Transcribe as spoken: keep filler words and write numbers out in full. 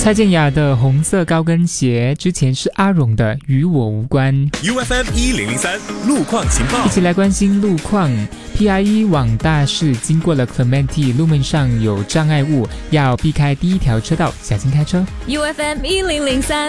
蔡健雅的红色高跟鞋，之前是阿荣的与我无关。 U F M 一零零三路况情报， 一起来关心路况。 P I 一 往大市经过了 Clementi， 路面上有障碍物，要避开第一条车道，小心开车。 U F M 一零零三